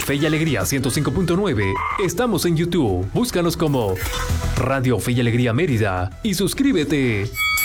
Fe y Alegría 105.9. Estamos en YouTube. Búscanos como Radio Fe y Alegría Mérida y suscríbete.